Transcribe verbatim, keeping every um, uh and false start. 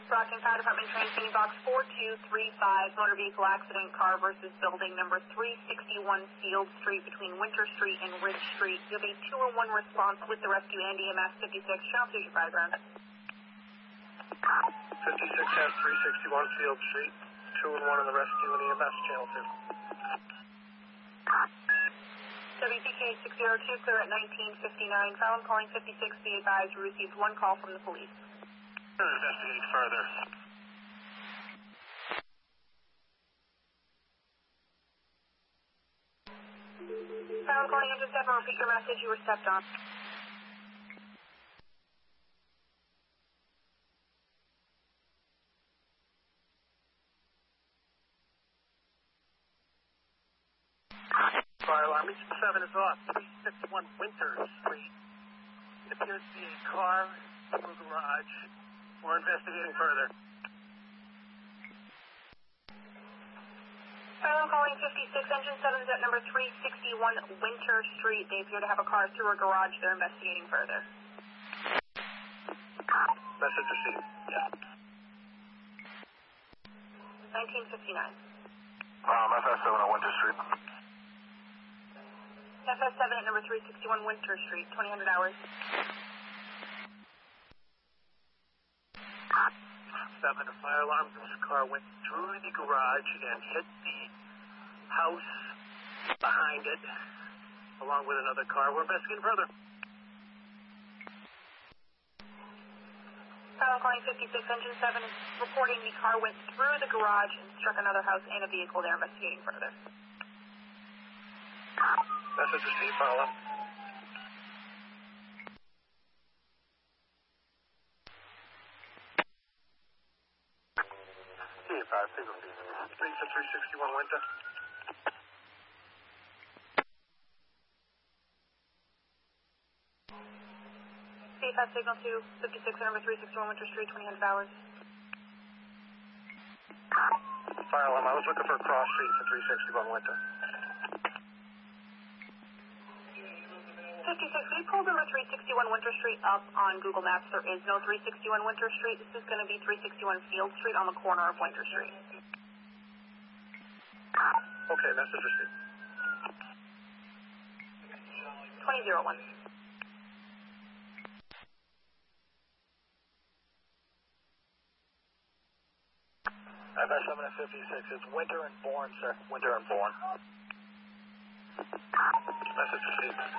Brockton Fire Department transmitting box four two three five, motor vehicle accident, car versus building number three sixty-one Field Street between Winter Street and Ridge Street. You'll be two oh one response with the rescue and E M S fifty-six. Channel two, your background. fifty-six has three sixty-one Field Street, two and one in the rescue and E M S, channel two. W P K six oh two, clear at nineteen fifty-nine. Fallon calling fifty-six, be advised, we received one call from the police. Investigate further. Fallon calling engine seven, repeat your message, you were stepped on. Fire alarm, engine seven is off, three sixty-one Winter Street. It appears to be a car to a garage. We're investigating further. Fallon calling fifty-six, engine seven is at number three sixty-one Winter Street. They appear to have a car through a garage. They're investigating further. Message received. Yeah. nineteen fifty-nine. Um, F S seven on Winter Street. F S seven at number three sixty-one Winter Street, twenty hundred hours. Seven, a fire alarm from this car went through the garage and hit the house behind it, along with another car. We're investigating further. Fallon calling fifty-six, engine seven is reporting the car went through the garage and struck another house and a vehicle. They're investigating further. Message received, Fallon. five, three for three sixty-one Winter. C F S signal to fifty-six at number three sixty-one Winter Street, twenty hundred hours. Fire alarm, I was looking for a cross street for three sixty-one Winter. fifty-six, we pulled number three sixty-one Winter Street up on Google Maps. There is no three sixty-one Winter Street. This is going to be three sixty-one Field Street on the corner of Winter Street. Okay, message received. twenty oh one. F S seven at fifty-six, it's Winter and Bourne, sir. Winter and Bourne. Message received.